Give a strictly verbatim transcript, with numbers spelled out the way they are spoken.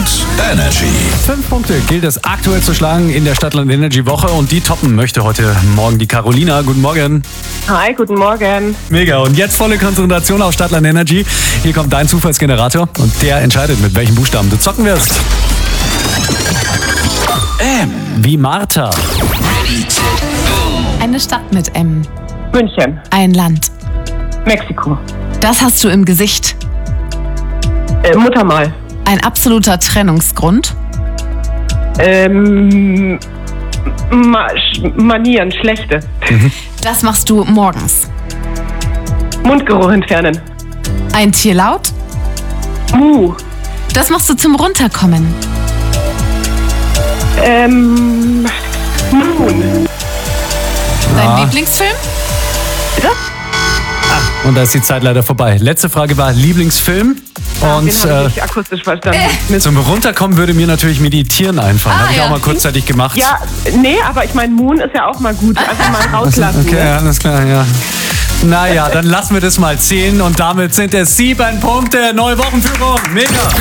und Energy. Fünf Punkte gilt es aktuell zu schlagen in der Stadtland Energy Woche und die toppen möchte heute Morgen die Carolina. Guten Morgen. Hi, guten Morgen. Mega. Und jetzt volle Konzentration auf Stadtland Energy. Hier kommt dein Zufallsgenerator und der entscheidet, mit welchem Buchstaben du zocken wirst. M wie Martha. Eine Stadt mit M. München. Ein Land. Mexiko. Das hast du im Gesicht. Äh, Muttermal. Ein absoluter Trennungsgrund. Ähm, Ma Sch Manieren, schlechte. Das machst du morgens. Mundgeruch entfernen. Ein Tier laut. Mu. Das machst du zum Runterkommen. Ähm, Moon. Dein Ah. Lieblingsfilm? Bitte? Und da ist die Zeit leider vorbei. Letzte Frage war Lieblingsfilm. Und Den habe äh, ich nicht akustisch verstanden. Mit- zum Runterkommen würde mir natürlich Meditieren einfallen. Ah, Habe ich ja. auch mal kurzzeitig gemacht. Ja, nee, aber ich meine, Moon ist ja auch mal gut. Einfach mal rauslassen. Okay, Ne? alles klar, ja. Naja, dann lassen wir das mal zehn und damit sind es sieben Punkte. Neue Wochenführung. Mega.